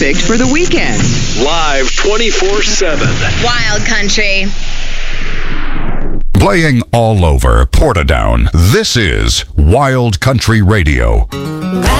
perfect for the weekend. Live 24/7. Wild Country. Playing all over Portadown. This is Wild Country Radio.